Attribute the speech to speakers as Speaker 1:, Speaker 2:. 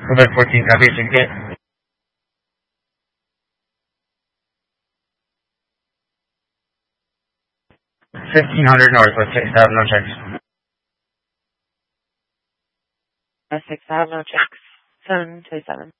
Speaker 1: Quebec 14, copy, ticket. 1500 Northwest, 6th Avenue, no checks.
Speaker 2: 6th Avenue, checks. 727.